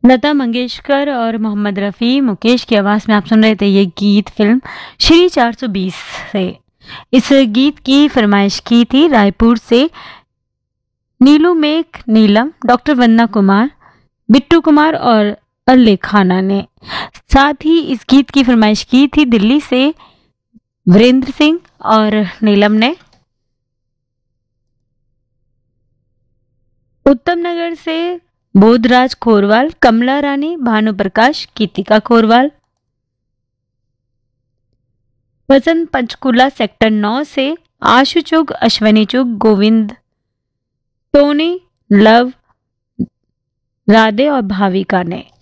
लता मंगेशकर और मोहम्मद रफ़ी, मुकेश की आवाज़ में आप सुन रहे थे ये गीत फिल्म श्री 420 से। इस गीत की फरमाइश की थी रायपुर से नीलू मेघ, नीलम, डॉक्टर वंदना कुमार, बिट्टू कुमार और अल्ले खाना ने। साथ ही इस गीत की फरमाइश की थी दिल्ली से वीरेंद्र सिंह और नीलम ने। उत्तम नगर से बोधराज खोरवाल, कमला रानी, भानु प्रकाश, गीतिका खोरवाल। वसंत पंचकुला सेक्टर 9 से आशु चुग, अश्वनी चुग, गोविंद, टोनी, लव, राधे और भाविका ने।